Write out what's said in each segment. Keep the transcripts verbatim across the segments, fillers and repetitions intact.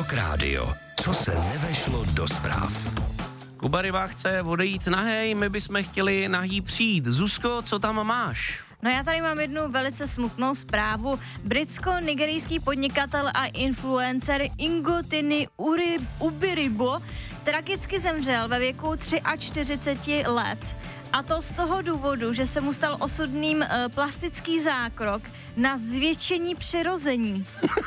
Rock Radio. Co se nevešlo do zpráv? Kuba Rybák chce odejít nahej, my bychom chtěli nahý přijít. Zuzko, co tam máš? No já tady mám jednu velice smutnou zprávu. Britsko-nigerijský podnikatel a influencer Ingotiny Uri, Ubiribo tragicky zemřel ve věku čtyřicet tři let. A to z toho důvodu, že se mu stal osudným uh, plastický zákrok na zvětšení přirození.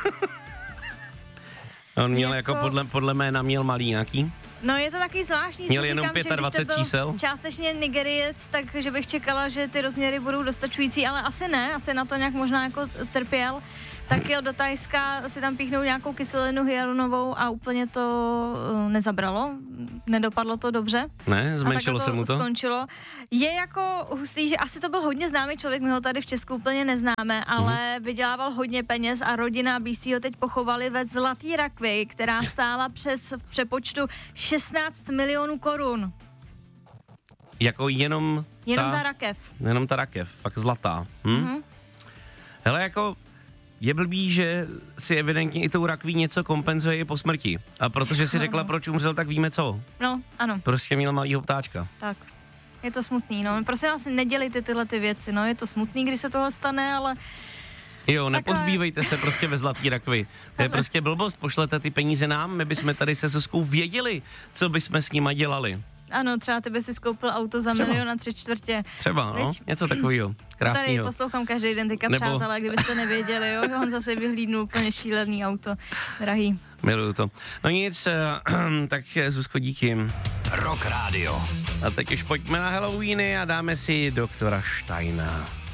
On měl jako, jako podle, podle jména měl malý nějaký? No je to taky zvláštní. Měl jenom dvacet pět čísel? Částečně Nigerijec, takže bych čekala, že ty rozměry budou dostačující, ale asi ne, asi na to nějak možná jako trpěl. Tak jel do Thajska si tam píchnout nějakou kyselinu hyaluronovou a úplně to uh, nezabralo, nedopadlo to dobře. Ne, zmenšilo se mu to? Skončilo. Je jako hustý, že asi to byl hodně známý člověk, my ho tady v Česku úplně neznáme, ale mm. vydělával hodně peněz a rodina blízcí ho teď pochovali ve zlatý rakvi, která stála přes v přepočtu šestnáct milionů korun. Jako jenom Jenom ta, ta rakev. Jenom ta rakev, fakt zlatá. Hm? Mm-hmm. Hele, jako je blbý, že si evidentně i tou rakví něco kompenzuje i po smrti. A protože si řekla, proč umřel, tak víme co. No, ano. Prostě měl malýho ptáčka. Tak, je to smutný, no. Prosím vás, nedělejte tyhle ty věci, no. Je to smutný, když se tohle stane, ale... Jo, nepozbývejte se prostě ve zlatý rakvi. To je prostě blbost, pošlete ty peníze nám, my bychom tady se Zuzkou věděli, co bychom s nima dělali. Ano, třeba ty by si skoupil auto za třeba. milion a tři čtvrtě. Třeba, no, Víč? něco takového. Krásného. Tady poslouchám každý den teďka, Nebo... přátelé, kdybyste nevěděli, jo, on zase vyhlídnul úplně šílený auto, drahý. Miluju to. No nic, tak Zuzko, díky. Rock Radio. A teď už pojďme na Halloweeny a dáme si doktora Steina.